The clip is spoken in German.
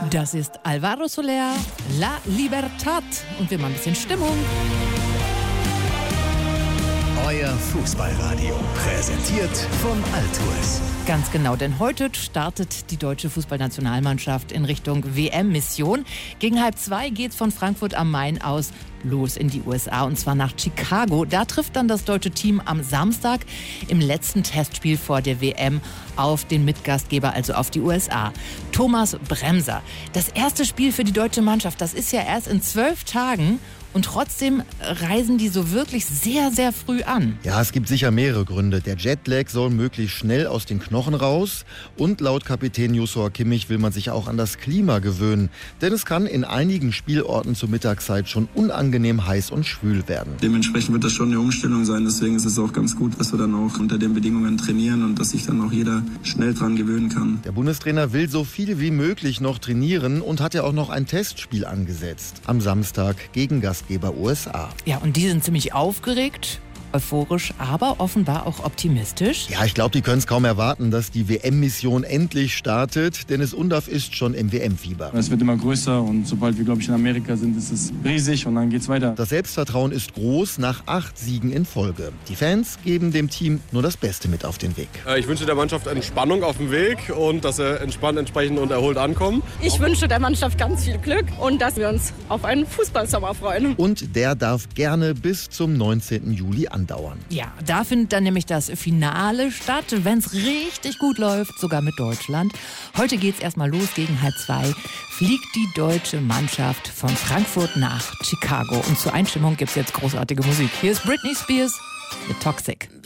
Das ist Alvaro Soler, La Libertad. Und wir machen ein bisschen Stimmung. Euer Fußballradio, präsentiert von Altours. Ganz genau, denn heute startet die deutsche Fußballnationalmannschaft in Richtung WM-Mission. Gegen 1:30 geht's von Frankfurt am Main aus los in die USA, und zwar nach Chicago. Da trifft dann das deutsche Team am Samstag im letzten Testspiel vor der WM auf den Mitgastgeber, also auf die USA. Thomas Bremser. Das erste Spiel für die deutsche Mannschaft, das ist ja erst in 12 Tagen. Und trotzdem reisen die so wirklich sehr, sehr früh an. Ja, es gibt sicher mehrere Gründe. Der Jetlag soll möglichst schnell aus den Knochen raus. Und laut Kapitän Joshua Kimmich will man sich auch an das Klima gewöhnen. Denn es kann in einigen Spielorten zur Mittagszeit schon unangenehm heiß und schwül werden. Dementsprechend wird das schon eine Umstellung sein. Deswegen ist es auch ganz gut, dass wir dann auch unter den Bedingungen trainieren und dass sich dann auch jeder schnell dran gewöhnen kann. Der Bundestrainer will so viel wie möglich noch trainieren und hat ja auch noch ein Testspiel angesetzt. Am Samstag gegen Gastgeber USA. Ja, und die sind ziemlich aufgeregt, euphorisch, aber offenbar auch optimistisch. Ja, ich glaube, die können es kaum erwarten, dass die WM-Mission endlich startet, denn es UNDAF ist schon im WM-Fieber. Es wird immer größer und sobald wir, glaube ich, in Amerika sind, ist es riesig und dann geht's weiter. Das Selbstvertrauen ist groß nach 8 Siegen in Folge. Die Fans geben dem Team nur das Beste mit auf den Weg. Ich wünsche der Mannschaft Entspannung auf dem Weg und dass sie entspannt, entsprechend und erholt ankommen. Ich wünsche der Mannschaft ganz viel Glück und dass wir uns auf einen Fußballsommer freuen. Und der darf gerne bis zum 19. Juli andauern. Ja, da findet dann nämlich das Finale statt, wenn es richtig gut läuft, sogar mit Deutschland. Heute geht's erstmal los, gegen 1:30 fliegt die deutsche Mannschaft von Frankfurt nach Chicago. Und zur Einstimmung gibt's jetzt großartige Musik. Hier ist Britney Spears mit Toxic.